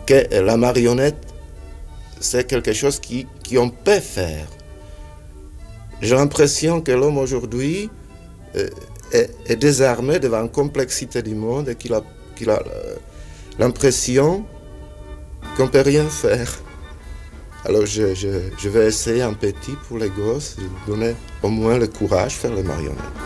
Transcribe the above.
que la marionnette, c'est quelque chose qu'on peut faire. J'ai l'impression que l'homme aujourd'hui est désarmé devant la complexité du monde et qu'il a l'impression qu'on ne peut rien faire. Alors je vais essayer un petit pour les gosses, de donner au moins le courage de faire les marionnettes.